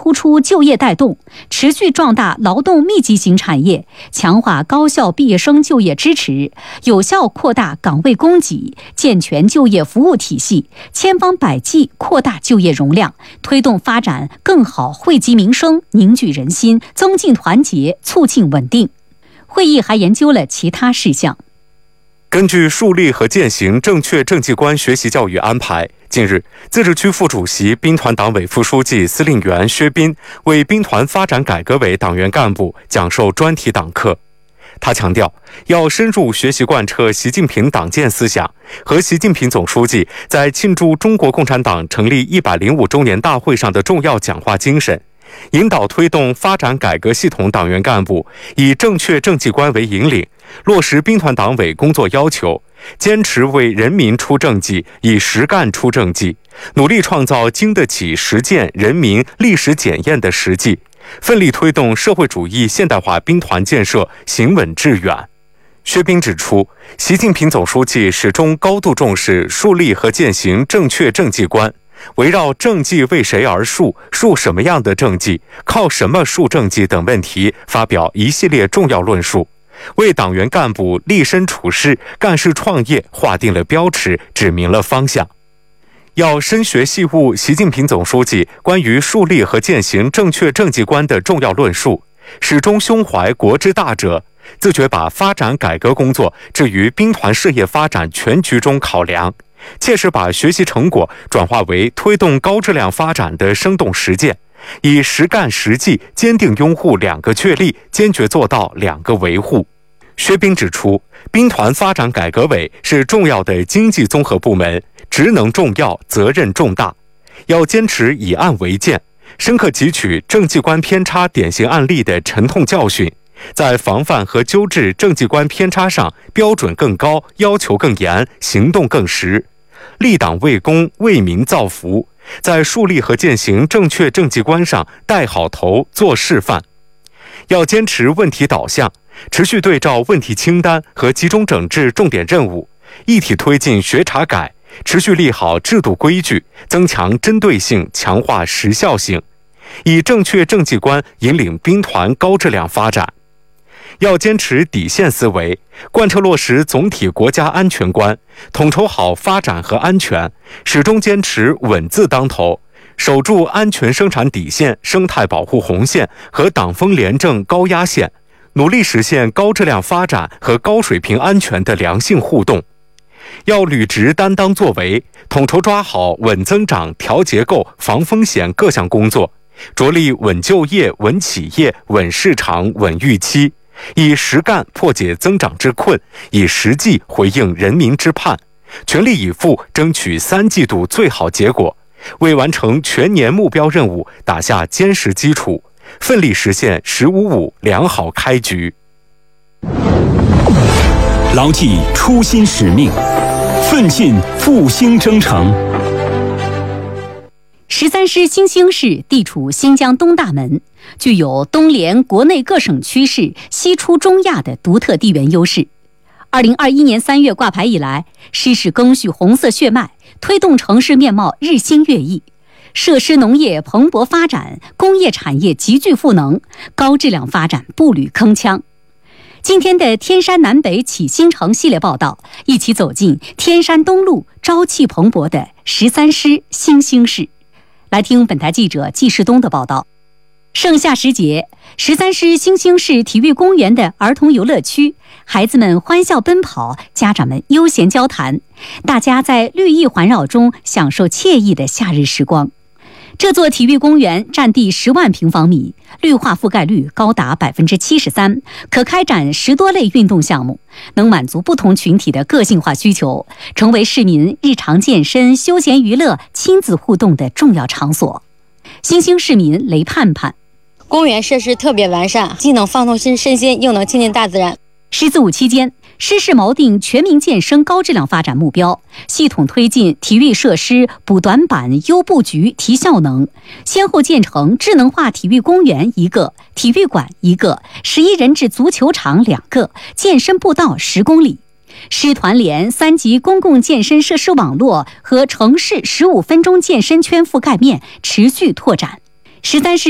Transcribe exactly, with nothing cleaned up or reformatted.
突出就业带动，持续壮大劳动密集型产业，强化高校毕业生就业支持，有效扩大岗位供给，健全就业服务体系，千方百计扩大就业容量，推动发展更好惠及民生，凝聚人心，增进团结，促进稳定。会议还研究了其他事项。 根据树立和践行正确政绩观学习教育安排，近日，自治区副主席、兵团党委副书记、司令员薛斌为兵团发展改革委党员干部讲授专题党课。他强调，要深入学习贯彻习近平党建思想和习近平总书记在庆祝中国共产党成立一百零五周年大会上的重要讲话精神，引导推动发展改革系统党员干部以正确政绩观为引领，落实兵团党委工作要求，坚持为人民出政绩，以实干出政绩，努力创造经得起实践人民历史检验的实际，奋力推动社会主义现代化兵团建设行稳致远。薛斌指出，习近平总书记始终高度重视树立和践行正确政绩观，围绕政绩为谁而树、树什么样的政绩、靠什么树政绩等问题发表一系列重要论述，为党员干部立身处世、干事创业划定了标尺，指明了方向。要深学细悟习近平总书记关于树立和践行正确政绩观的重要论述，始终胸怀国之大者，自觉把发展改革工作置于兵团事业发展全局中考量，切实把学习成果转化为推动高质量发展的生动实践，以实干实际坚定拥护两个确立，坚决做到两个维护。薛斌指出，兵团发展改革委是重要的经济综合部门，职能重要，责任重大，要坚持以案为鉴，深刻汲取政绩观偏差典型案例的沉痛教训，在防范和纠治政绩观偏差上标准更高，要求更严，行动更实，立党为公，为民造福，在树立和践行正确政绩观上带好头，做示范。要坚持问题导向，持续对照问题清单和集中整治重点任务，一体推进学查改，持续立好制度规矩，增强针对性，强化时效性，以正确政绩观引领兵团高质量发展。要坚持底线思维，贯彻落实总体国家安全观，统筹好发展和安全，始终坚持稳字当头，守住安全生产底线、生态保护红线和党风廉政高压线，努力实现高质量发展和高水平安全的良性互动。要履职担当作为，统筹抓好稳增长、调结构、防风险各项工作，着力稳就业、稳企业、稳市场、稳预期，以实干破解增长之困，以实际回应人民之盼，全力以赴争取三季度最好结果，为完成全年目标任务打下坚实基础，奋力实现“十五五”良好开局。 牢记初心使命，奋进复兴征程。 十三师新兴市地处新疆东大门，具有东连国内各省区市、西出中亚的独特地缘优势。二零二一年三月挂牌以来，师是赓续红色血脉，推动城市面貌日新月异，设施农业蓬勃发展，工业产业急剧赋能，高质量发展步履铿锵。今天的天山南北启新城系列报道，一起走进天山东路朝气蓬勃的十三师新兴市。来听本台记者季世东的报道。盛夏时节，十三师新兴市体育公园的儿童游乐区，孩子们欢笑奔跑，家长们悠闲交谈，大家在绿意环绕中享受惬意的夏日时光。这座体育公园占地十万平方米，绿化覆盖率高达百分之七十三，可开展十多类运动项目，能满足不同群体的个性化需求，成为市民日常健身、休闲娱乐、亲子互动的重要场所。新兴市民雷盼盼， 公园设施特别完善，既能放松身身心，又能亲近大自然。 十四五期间，师是锚定全民健身高质量发展目标，系统推进体育设施补短板、优布局、提效能，先后建成智能化体育公园一个、体育馆一个、十一人制足球场两个、健身步道十公里。师团联三级公共健身设施网络和城市十五分钟健身圈覆盖面持续拓展。十三师